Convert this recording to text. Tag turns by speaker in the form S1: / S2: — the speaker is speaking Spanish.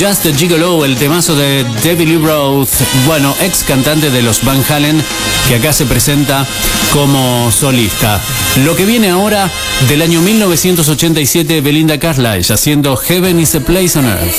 S1: Just a Gigolo, el temazo de Debbie Lee Roth, bueno, ex cantante de los Van Halen, que acá se presenta como solista. Lo que viene ahora, del año 1987, Belinda Carlisle, haciendo Heaven is a Place on Earth.